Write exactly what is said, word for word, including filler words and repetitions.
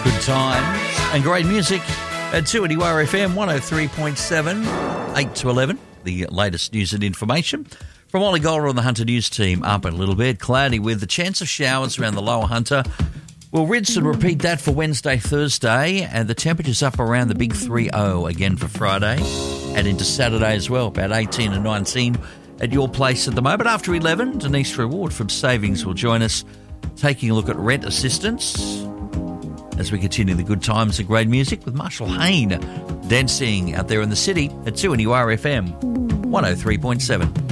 Good times and great music at two N U R F M one oh three point seven, eight to eleven. The latest news and information from Ollie Golder on the Hunter News team. Up a little bit, cloudy with the chance of showers around the lower Hunter. We'll rinse and repeat that for Wednesday, Thursday, and the temperature's up around the big three oh again for Friday and into Saturday as well, about eighteen and nineteen at your place at the moment. After eleven, Denise Reward from Savings will join us, taking a look at rent assistance as we continue the good times and great music with Marshall Hayne dancing out there in the city at two N U R F M one oh three point seven.